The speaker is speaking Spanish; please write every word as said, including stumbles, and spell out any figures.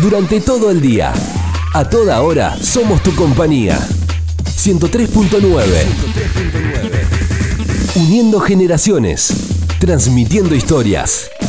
durante todo el día. A toda hora somos tu compañía. ciento tres punto nueve. Uniendo generaciones. Transmitiendo historias.